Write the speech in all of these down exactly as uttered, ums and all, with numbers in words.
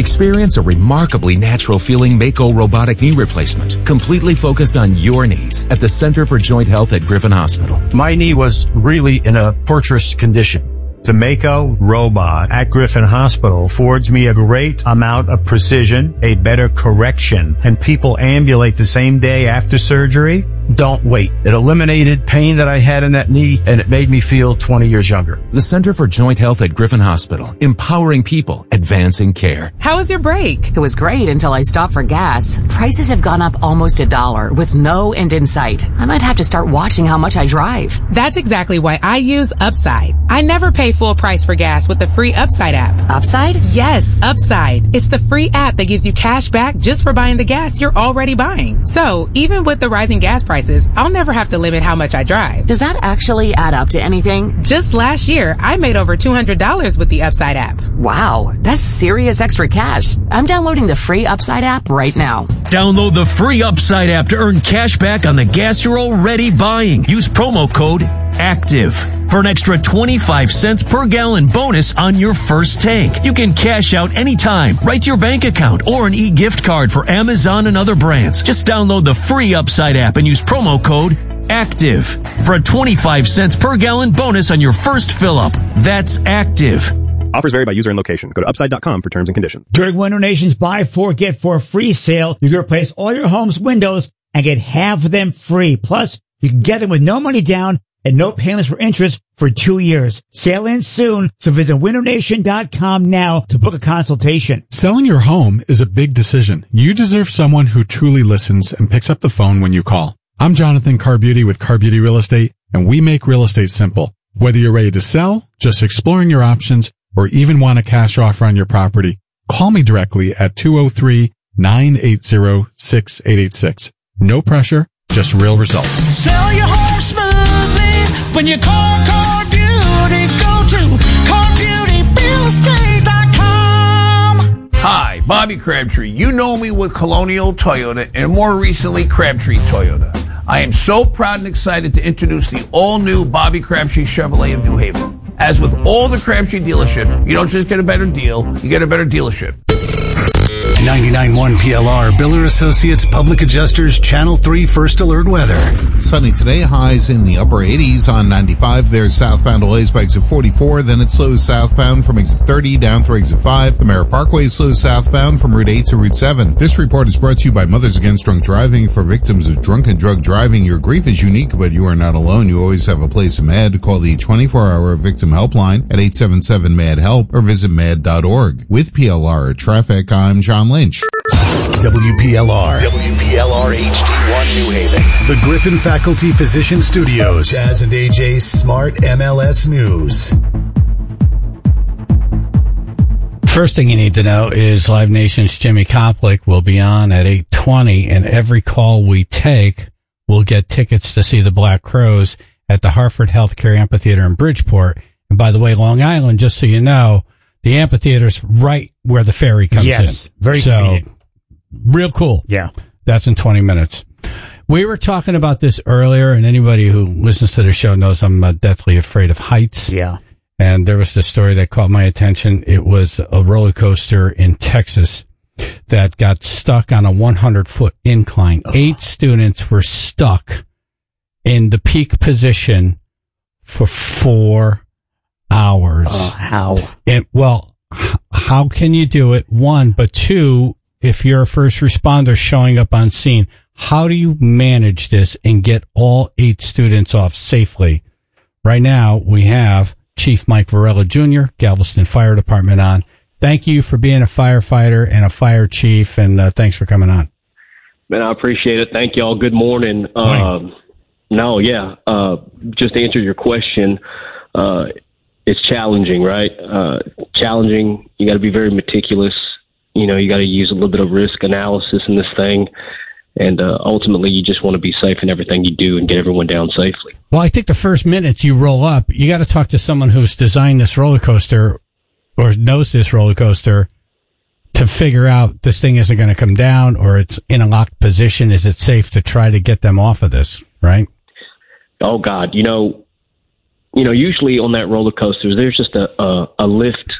Experience a remarkably natural-feeling Mako robotic knee replacement, completely focused on your needs at the Center for Joint Health at Griffin Hospital. My knee was really in a torturous condition. The Mako robot at Griffin Hospital affords me a great amount of precision, a better correction, and people ambulate the same day after surgery. Don't wait. It eliminated pain that I had in that knee, and it made me feel twenty years younger. The Center for Joint Health at Griffin Hospital, empowering people, advancing care. How was your break? It was great until I stopped for gas. Prices have gone up almost a dollar with no end in sight. I might have to start watching how much I drive. That's exactly why I use Upside. I never pay full price for gas with the free Upside app. Upside? Yes, Upside. It's the free app that gives you cash back just for buying the gas you're already buying. So even with the rising gas prices, I'll never have to limit how much I drive. Does that actually add up to anything? Just last year, I made over two hundred dollars with the Upside app. Wow, that's serious extra cash. I'm downloading the free Upside app right now. Download the free Upside app to earn cash back on the gas you're already buying. Use promo code ACTIVE for an extra twenty-five cents per gallon bonus on your first tank. You can cash out anytime, right to your bank account, or an e-gift card for Amazon and other brands. Just download the free Upside app and use promo code ACTIVE for a twenty-five cents per gallon bonus on your first fill-up. That's ACTIVE. Offers vary by user and location. Go to upside dot com for terms and conditions. During Window Nation's Buy Four, Get Four free sale, you can replace all your home's windows and get half of them free. Plus, you can get them with no money down and no payments for interest for two years. Sale ends soon, so visit window nation dot com now to book a consultation. Selling your home is a big decision. You deserve someone who truly listens and picks up the phone when you call. I'm Jonathan Carbeauty with Carbeauty Real Estate, and we make real estate simple. Whether you're ready to sell, just exploring your options, or even want a cash offer on your property, call me directly at two oh three, nine eight zero, six eight eight six. No pressure, just real results. Sell your home smoothly when you call Car Beauty. Go to car beauty real estate dot com. Hi, Bobby Crabtree. You know me with Colonial Toyota and more recently Crabtree Toyota. I am so proud and excited to introduce the all-new Bobby Crabtree Chevrolet of New Haven. As with all the Crabtree dealership, you don't just get a better deal, you get a better dealership. ninety-nine point one P L R, Biller Associates Public Adjusters, Channel three First Alert Weather. Sunny today, highs in the upper eighties on ninety-five. There's southbound delays by exit forty-four, then it slows southbound from exit thirty down through exit five. The Merritt Parkway slows southbound from Route eight to Route seven. This report is brought to you by Mothers Against Drunk Driving. For victims of drunk and drug driving, your grief is unique, but you are not alone. You always have a place in M A D. Call the twenty-four hour victim helpline at eight seven seven M A D HELP or visit M A D dot org. With P L R Traffic, I'm John Lynch. W P L R. W P L R H D one New Haven. The Griffin Faculty Physician Studios. Jazz and A J's Smart M L S News. First thing you need to know is Live Nation's Jimmy Koplik will be on at eight twenty, and every call we take will get tickets to see the Black Crowes at the Hartford Healthcare Amphitheater in Bridgeport. And by the way, Long Island, just so you know, the amphitheater's right where the ferry comes yes, in. Yes, very so, convenient. Real cool. Yeah. That's in twenty minutes. We were talking about this earlier, and anybody who listens to the show knows I'm uh, deathly afraid of heights. Yeah. And there was this story that caught my attention. It was a roller coaster in Texas that got stuck on a one hundred foot incline. Oh. Eight students were stuck in the peak position for four hours. Oh, how? And, well, h- how can you do it? One, but two, if you're a first responder showing up on scene, how do you manage this and get all eight students off safely? Right now, we have Chief Mike Varela Junior, Galveston Fire Department on. Thank you for being a firefighter and a fire chief, and uh, thanks for coming on. Man, I appreciate it. Thank you all. Good morning. morning. Um, no, yeah, uh, just to answer your question, uh, it's challenging, right? Uh, challenging. You got to be very meticulous. You know, you got to use a little bit of risk analysis in this thing. And uh, ultimately, you just want to be safe in everything you do and get everyone down safely. Well, I think the first minutes you roll up, you got to talk to someone who's designed this roller coaster or knows this roller coaster to figure out this thing isn't going to come down or it's in a locked position. Is it safe to try to get them off of this, right? Oh, God. You know, you know, usually on that roller coaster, there's just a, a, a lift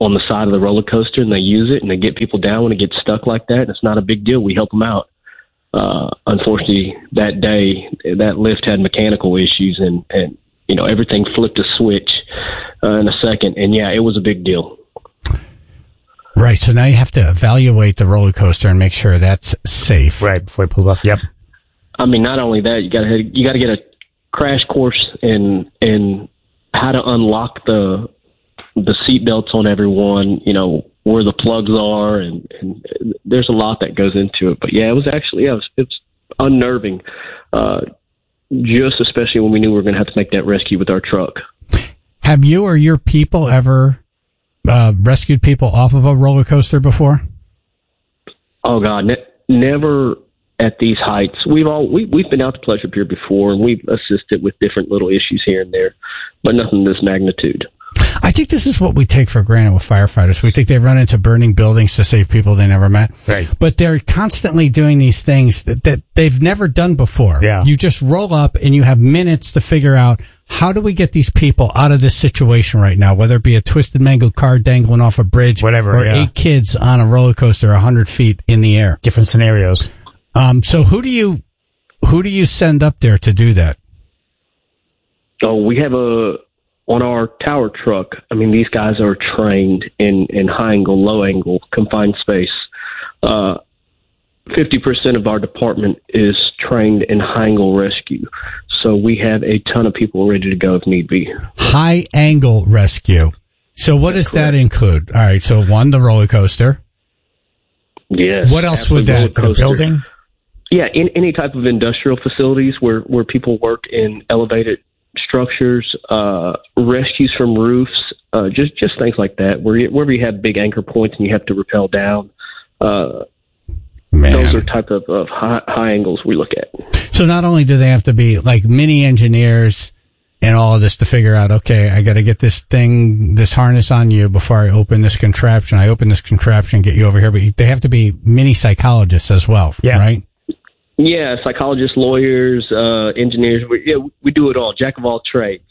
on the side of the roller coaster, and they use it, and they get people down when it gets stuck like that. And it's not a big deal. We help them out. Uh, unfortunately, that day, that lift had mechanical issues, and, and you know, everything flipped a switch uh, in a second. And, yeah, it was a big deal. Right. So now you have to evaluate the roller coaster and make sure that's safe. Right. Before you pull it off. Yep. I mean, not only that, you got to you got to get a crash course in in how to unlock the the seat belts on everyone. You know, where the plugs are, and, and there's a lot that goes into it. But yeah, it was actually yeah, it was, it's unnerving. Uh, just especially when we knew we were going to have to make that rescue with our truck. Have you or your people ever uh, rescued people off of a roller coaster before? Oh God, ne- never at these heights. We've all we, we've been out to Pleasure Pier before, and we've assisted with different little issues here and there, but nothing this magnitude. I think this is what we take for granted with firefighters. We think they run into burning buildings to save people they never met. Right. But they're constantly doing these things that, that they've never done before. Yeah. You just roll up and you have minutes to figure out, how do we get these people out of this situation right now? Whether it be a twisted, mangled car dangling off a bridge, whatever, or yeah. eight kids on a roller coaster a hundred feet in the air. Different scenarios. Um, so who do you, who do you send up there to do that? Oh, we have a, on our tower truck, I mean, these guys are trained in, in high angle, low angle, confined space. Uh, fifty percent of our department is trained in high angle rescue. So we have a ton of people ready to go if need be. High angle rescue. So what does that include? All right. So one, the roller coaster. Yes. What else would that, the building? Yeah. In any type of industrial facilities where, where people work in elevated structures, uh, rescues from roofs, uh, just, just things like that, where you, wherever you have big anchor points and you have to rappel down, uh, Man. those are type of, of high, high angles we look at. So not only do they have to be like mini engineers and all of this to figure out, okay, I got to get this thing, this harness on you before I open this contraption. I open this contraption, get you over here, but they have to be mini psychologists as well, yeah. right? Yeah, psychologists, lawyers, uh, engineers. We, yeah, we do it all. Jack of all trades.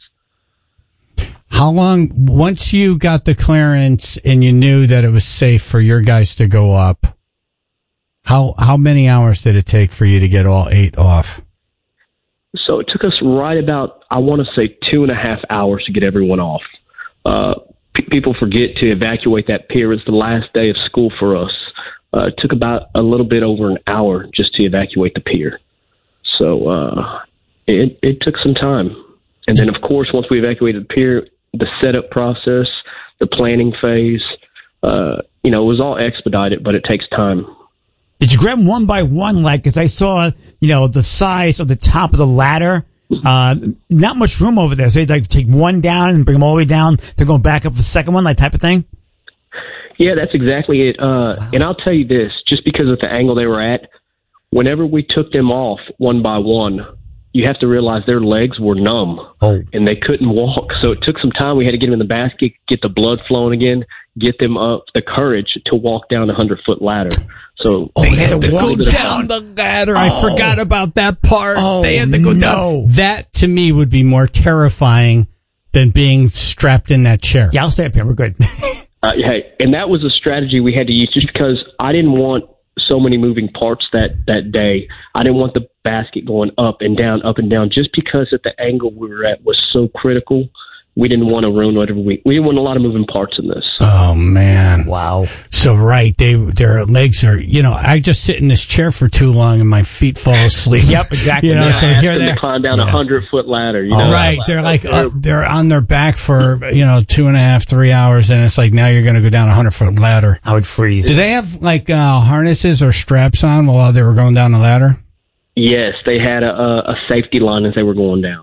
How long, once you got the clearance and you knew that it was safe for your guys to go up, how how many hours did it take for you to get all eight off? So it took us right about, I want to say, two and a half hours to get everyone off. Uh, p- people forget to evacuate that pier. It's the last day of school for us. Uh, it took about a little bit over an hour just to evacuate the pier. So uh, it, it took some time. And then, of course, once we evacuated the pier, the setup process, the planning phase, uh, you know, it was all expedited, but it takes time. Did you grab them one by one? Like, because I saw, you know, the size of the top of the ladder. Uh, not much room over there. So you'd like take one down and bring them all the way down, then go back up for the second one, that type of thing? Yeah, that's exactly it. Uh, wow. And I'll tell you this, just because of the angle they were at, whenever we took them off one by one, you have to realize their legs were numb oh. and they couldn't walk. So it took some time. We had to get them in the basket, get the blood flowing again, get them up the courage to walk down a hundred foot ladder. So oh, they had to go down the ladder. Oh. I forgot about that part. Oh, they had to go no. down. That to me would be more terrifying than being strapped in that chair. Yeah, I'll stay up here. We're good. uh, hey, and that was a strategy we had to use just because I didn't want so many moving parts that, that day. I didn't want the basket going up and down, up and down, just because at the angle we were at was so critical. We didn't want to ruin whatever we, we didn't want a lot of moving parts in this. Oh man. Wow. So right. They, their legs are, you know, I just sit in this chair for too long and my feet fall asleep. Yep, exactly. You know, yeah, so I here they climb down a yeah. hundred foot ladder, you oh, know. Right. They're like, uh, they're on their back for, you know, two and a half, three hours. And it's like, now you're going to go down a hundred foot ladder. I would freeze. Do they have like, uh, harnesses or straps on while they were going down the ladder? Yes. They had a, a safety line as they were going down.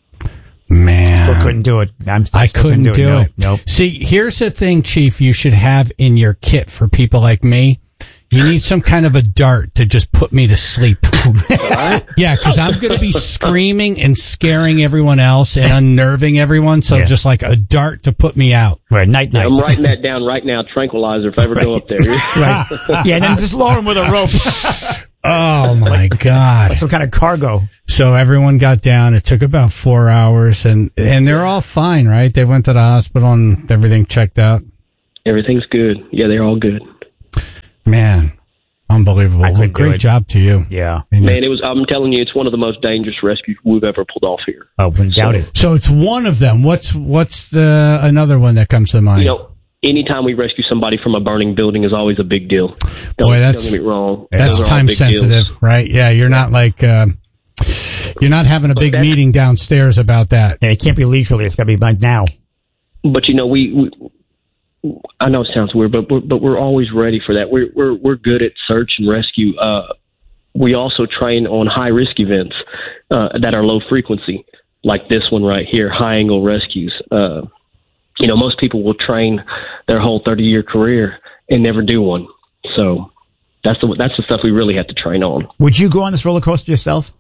Man, still couldn't do it. I'm still, I still couldn't, couldn't do, do it. it. No. Nope. See, here's the thing, Chief. You should have in your kit for people like me. You need some kind of a dart to just put me to sleep. Yeah, because I'm going to be screaming and scaring everyone else and unnerving everyone. So yeah. just like a dart to put me out. Right, night, night. I'm writing that down right now. Tranquilizer if I ever right. go up there. Right. Yeah, and then just lower him with a rope. Oh my like, God. Like some kind of cargo. So everyone got down. It took about four hours and, and they're all fine, right? They went to the hospital and everything checked out. Everything's good. Yeah, they're all good. Man, unbelievable. Well, great job to you. Yeah. Man, it was. I'm telling you, it's one of the most dangerous rescues we've ever pulled off here. Oh, wouldn't doubt it. So it's one of them. What's what's the another one that comes to mind? You know, anytime we rescue somebody from a burning building is always a big deal. Don't, Boy, that's, don't get me wrong. That's Those are all time big sensitive, deals. right? Yeah, you're not like, uh, you're not having a big meeting downstairs about that. Yeah, it can't be leisurely. It's got to be by now. But you know, we, we I know it sounds weird, but we're, but we're always ready for that. We're we're we're good at search and rescue. Uh, we also train on high risk events uh, that are low frequency, like this one right here, high angle rescues. Uh, you know, most people will train their whole thirty year career and never do one. So that's the that's the stuff we really have to train on. Would you go on this roller coaster yourself?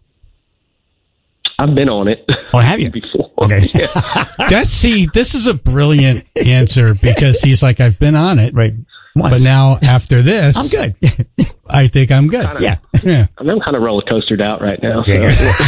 I've been on it. Oh, have you? Before. Okay. Yeah. That's, see, this is a brilliant answer because he's like, I've been on it. Right. Once. But now after this, I'm good. I think I'm good. Kinda, yeah. yeah. I mean, I'm kind of roller coastered out right now. So.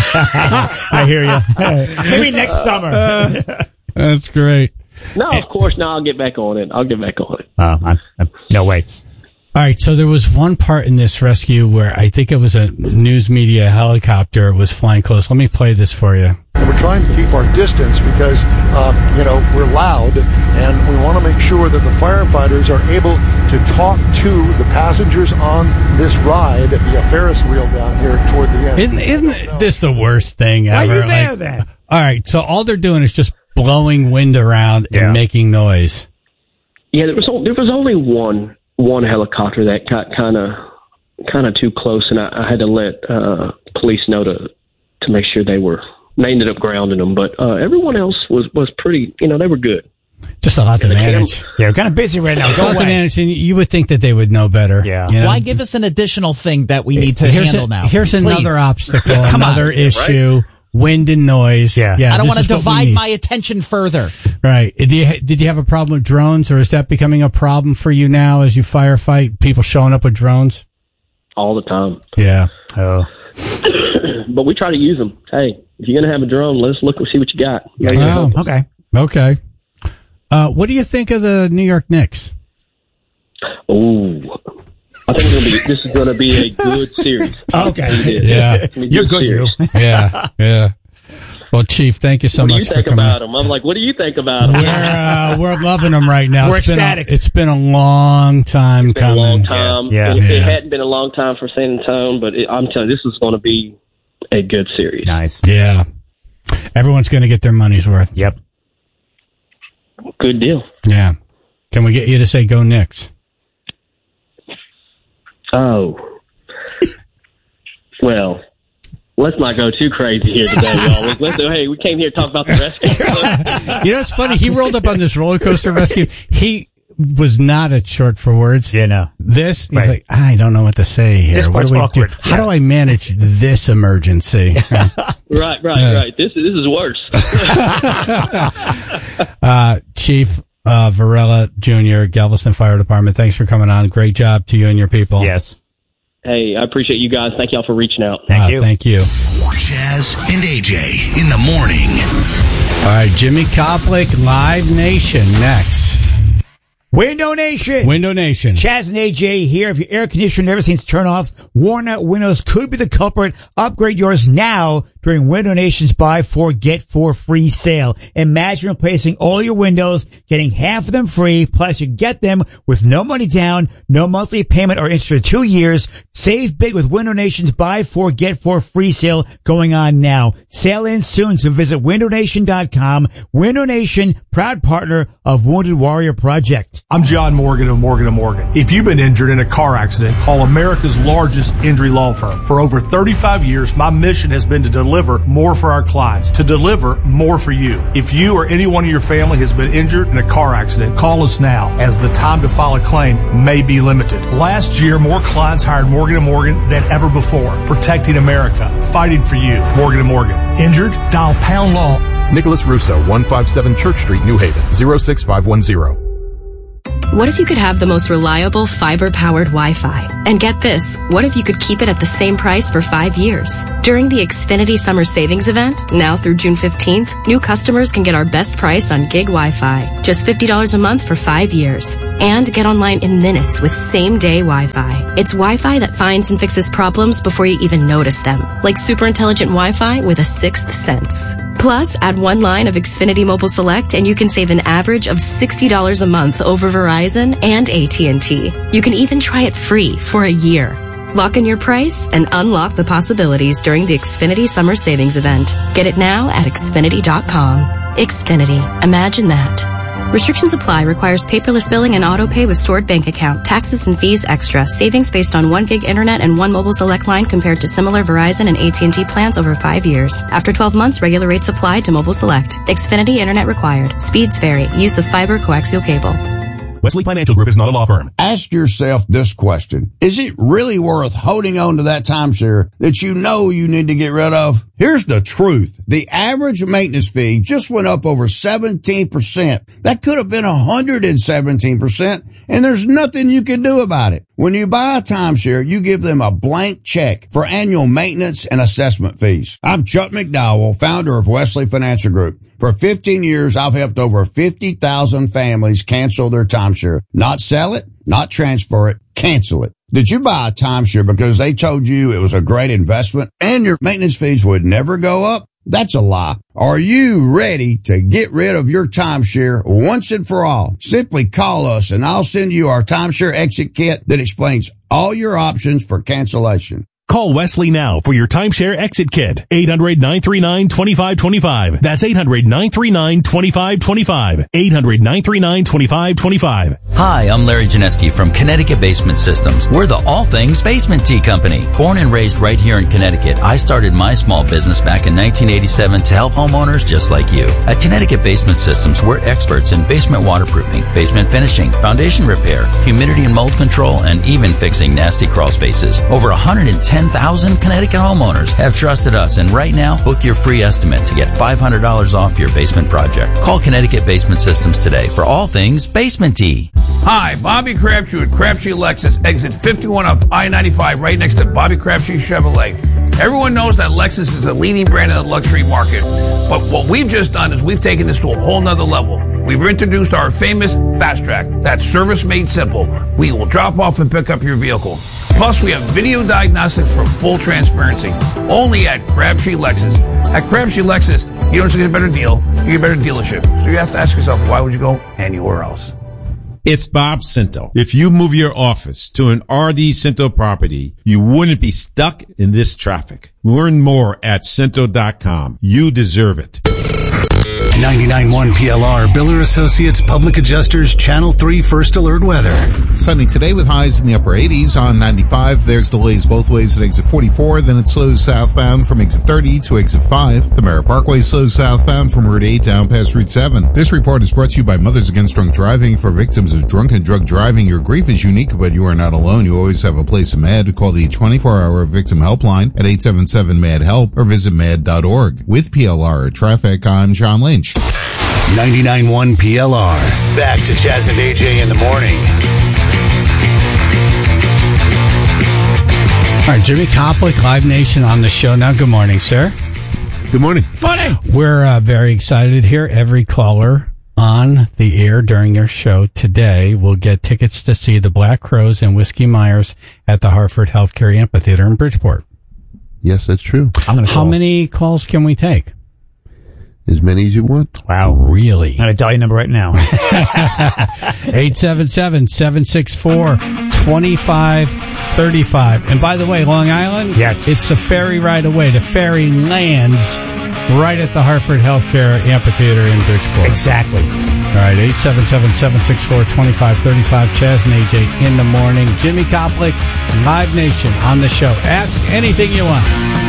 I hear you. Maybe next summer. Uh, that's great. No, of course. No, I'll get back on it. I'll get back on it. Oh, I'm, I'm, no way. All right, so there was one part in this rescue where I think it was a news media helicopter was flying close. Let me play this for you. We're trying to keep our distance because, uh, you know, we're loud, and we want to make sure that the firefighters are able to talk to the passengers on this ride via Ferris wheel down here toward the end. Isn't, isn't this the worst thing Why ever? are you there Like, then? all right, so all they're doing is just blowing wind around Yeah. and making noise. Yeah, there was o- there was only one one helicopter that got kind of kind of too close, and I, I had to let uh, police know to to make sure they were. They ended up grounding them, but uh, everyone else was was pretty. You know, they were good. Just a lot to Yeah, they manage. can't- Yeah, we're kind of busy right now. It's a Go lot to away. manage, and you would think that they would know better. Yeah. you know? Why give us an additional thing that we need to here's handle a- now? Here's Please. another obstacle, Come another on. issue. Wind and noise. Yeah. yeah I don't this want to is what we divide need. my attention further. Right. Did you, did you have a problem with drones, or is that becoming a problem for you now as you firefight? People showing up with drones? all the time. Yeah. Oh. But we try to use them. Hey, if you're gonna have a drone, let's look and see what you got. Maybe Oh, you'll- okay. Okay. Uh, what do you think of the New York Knicks? Oh, I think it's gonna be, this is going to be a good series. Okay. Yeah. It's gonna be a You're good, series. you. Yeah. Yeah. Well, Chief, thank you so What do much you for think coming. about them? I'm like, what do you think about them? We're, uh, we're loving them right now. We're It's been a- ecstatic. it's been a long time It's been coming. a long time. Yeah. It, it Yeah. hadn't been a long time for San Antonio, but it, I'm telling you, this is going to be a good series. Nice. Yeah. Everyone's going to get their money's worth. Yep. Good deal. Yeah. Can we get you to say go Knicks? Oh. Well, let's not go too crazy here today, y'all. Let's, let's, hey, we came here to talk about the rescue. You know, it's funny. He rolled up on this roller coaster rescue. He was not at short for words. Yeah, no. This, he's Right. like, I don't know what to say here. This what part's do we awkward. do? How do I manage this emergency? right, right, right. This is, this is worse. uh, Chief uh, Varela Junior, Galveston Fire Department, thanks for coming on. Great job to you and your people. Yes. Hey, I appreciate you guys. Thank y'all for reaching out. Thank Uh, you. Thank you. Jazz and A J in the morning. All right, Jimmy Koplick, Live Nation, next. Window Nation. Window Nation. Chaz and A J here. If your air conditioner never seems to turn off, Warner Windows could be the culprit. Upgrade yours now during Window Nation's buy four, get four free sale. Imagine replacing all your windows, getting half of them free, plus you get them with no money down, no monthly payment or interest for two years. Save big with Window Nation's buy four, get four free sale going on now. Sale ends soon, so visit window nation dot com. Window Nation, proud partner of Wounded Warrior Project. I'm John Morgan of Morgan and Morgan. If you've been injured in a car accident, call America's largest injury law firm. For over thirty-five years, my mission has been to deliver more for our clients, to deliver more for you. If you or anyone in your family has been injured in a car accident, call us now, as the time to file a claim may be limited. Last year, more clients hired Morgan and Morgan than ever before, protecting America, fighting for you. Morgan and Morgan. Injured? Dial pound law. Nicholas Russo, one fifty-seven Church Street, New Haven, zero six five one zero. What if you could have the most reliable fiber-powered Wi-Fi? And get this, what if you could keep it at the same price for five years? During the Xfinity Summer Savings Event, now through June fifteenth, new customers can get our best price on gig Wi-Fi. Just fifty dollars a month for five years. And get online in minutes with same-day Wi-Fi. It's Wi-Fi that finds and fixes problems before you even notice them. Like super intelligent Wi-Fi with a sixth sense. Plus, add one line of Xfinity Mobile Select and you can save an average of sixty dollars a month over Verizon and A T and T. You can even try it free for a year. Lock in your price and unlock the possibilities during the Xfinity Summer Savings Event. Get it now at Xfinity dot com. Xfinity. Imagine that. Restrictions apply. Requires paperless billing and auto pay with stored bank account. Taxes and fees extra. Savings based on one gig internet and one mobile select line compared to similar Verizon and A T and T plans over five years. After twelve months, regular rates apply to mobile select. Xfinity internet required. Speeds vary. Use of fiber coaxial cable. Wesley Financial Group is not a law firm. Ask yourself this question. Is it really worth holding on to that timeshare that you know you need to get rid of? Here's the truth. The average maintenance fee just went up over seventeen percent. That could have been one hundred seventeen percent, and there's nothing you can do about it. When you buy a timeshare, you give them a blank check for annual maintenance and assessment fees. I'm Chuck McDowell, founder of Wesley Financial Group. For fifteen years, I've helped over fifty thousand families cancel their timeshare. Not sell it, not transfer it, cancel it. Did you buy a timeshare because they told you it was a great investment and your maintenance fees would never go up? That's a lie. Are you ready to get rid of your timeshare once and for all? Simply call us and I'll send you our timeshare exit kit that explains all your options for cancellation. Call Wesley now for your timeshare exit kit. eight hundred, nine three nine, two five two five. That's eight hundred, nine three nine, two five two five. eight hundred, nine three nine, two five two five. Hi, I'm Larry Janeski from Connecticut Basement Systems. We're the all things basement tea company. Born and raised right here in Connecticut, I started my small business back in nineteen eighty-seven to help homeowners just like you. At Connecticut Basement Systems, we're experts in basement waterproofing, basement finishing, foundation repair, humidity and mold control, and even fixing nasty crawl spaces. Over one hundred ten thousand Connecticut homeowners have trusted us, and right now, book your free estimate to get five hundred dollars off your basement project. Call Connecticut Basement Systems today for all things basement tea. Hi, Bobby Crabtree with Crabtree Lexus, exit fifty-one off I ninety-five, right next to Bobby Crabtree Chevrolet. Everyone knows that Lexus is a leading brand in the luxury market, but what we've just done is we've taken this to a whole nother level. We've introduced our famous Fast Track. That's service made simple. We will drop off and pick up your vehicle. Plus, we have video diagnostics for full transparency. Only at Crabtree Lexus. At Crabtree Lexus, you don't just get a better deal, you get a better dealership. So you have to ask yourself, why would you go anywhere else? It's Bob Cinto. If you move your office to an R D Cinto property, you wouldn't be stuck in this traffic. Learn more at Cinto dot com. You deserve it. ninety-nine point one P L R, Biller Associates Public Adjusters, Channel three First Alert Weather. Sunny today with highs in the upper eighties. On ninety-five, there's delays both ways at exit forty-four, then it slows southbound from exit thirty to exit five. The Merritt Parkway slows southbound from Route eight down past Route seven. This report is brought to you by Mothers Against Drunk Driving. For victims of drunk and drug driving, your grief is unique, but you are not alone. You always have a place in M A D. Call the twenty-four hour victim helpline at eight seven seven M A D help or visit M A D dot org. With P L R Traffic, I'm John Lynch. ninety-nine point one P L R. Back to Chaz and A J in the morning. All right, Jimmy Koplik, Live Nation on the show now. Good morning, sir. Good morning. Morning. We're uh, very excited here. Every caller on the air during your show today will get tickets to see the Black Crowes and Whiskey Myers at the Hartford Healthcare Amphitheater in Bridgeport. Yes, that's true. I'm gonna How call. many calls can we take? As many as you want. Wow. Really? I'm going to dial your number right now. eight seven seven, seven six four, two five three five. And by the way, Long Island? Yes. It's a ferry ride away. The ferry lands right at the Hartford Healthcare Amphitheater in Bridgeport. Exactly. All right, eight seven seven, seven six four, two five three five. Chaz and A J in the morning. Jimmy Koplik, Live Nation on the show. Ask anything you want.